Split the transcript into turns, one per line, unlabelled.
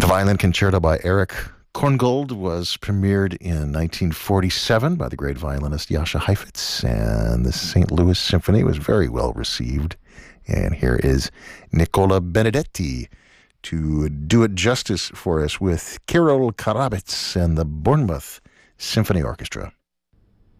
The Violin Concerto by Eric Korngold was premiered in 1947 by the great violinist Jascha Heifetz, and the St. Louis Symphony was very well received. And here is Nicola Benedetti to do it justice for us with Kirill Karabets and the Bournemouth Symphony Orchestra.